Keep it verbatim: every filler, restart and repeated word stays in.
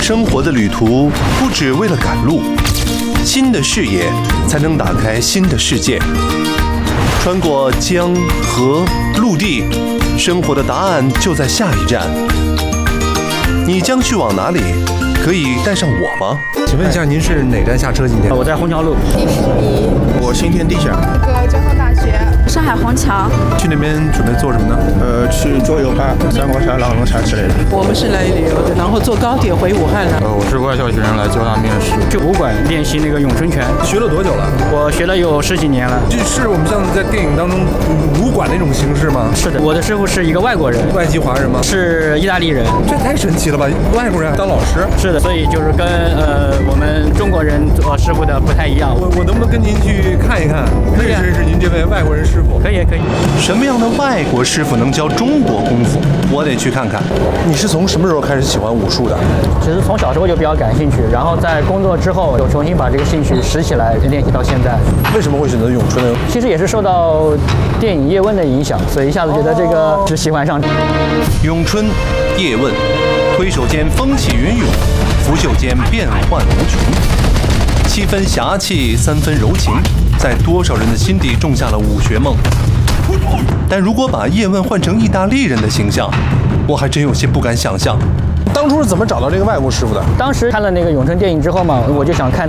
生活的旅途不只为了赶路，新的视野才能打开新的世界。穿过江河陆地，生活的答案就在下一站。你将去往哪里？可以带上我吗？ 请问一下，您是哪站下车？今天我在虹桥路。 迪士尼。 我新天地下。 那个交通大学。 上海虹桥。 去那边准备做什么呢？ 呃，去桌游吧，三国杀、狼人杀之类的。 我们是来旅游的，然后坐高铁回武汉了。 呃，我是外校学生来交大面试。 去武馆练习那个咏春拳。 学了多久了？ 我学了有十几年了。 这是我们像在电影当中武馆那种形式吗？ 是的，我的师傅是一个外国人。 外籍华人吗？ 是意大利人。 这太神奇了吧！外国人当老师？ 是的，所以就是跟呃我们中国人做师傅的不太一样。 我我能不能跟您去看一看，认识认识您这位外国人师傅？ 可以可以。 什么样的外国师傅能教中国功夫？我得去看看。 你是从什么时候开始喜欢武术的？ 其实从小时候就比较感兴趣，然后在工作之后又重新把这个兴趣拾起来，练习到现在。 为什么会选择咏春呢？ 其实也是受到电影《叶问》的影响，所以一下子觉得这个是喜欢上。 咏春，叶问，推手间风起云涌，拂袖间变幻无穷。七分侠气，三分柔情，在多少人的心底种下了武学梦。但如果把叶问换成意大利人的形象，我还真有些不敢想象。 当初是怎么找到这个外国师傅的？ 当时看了那个咏春电影之后嘛，我就想看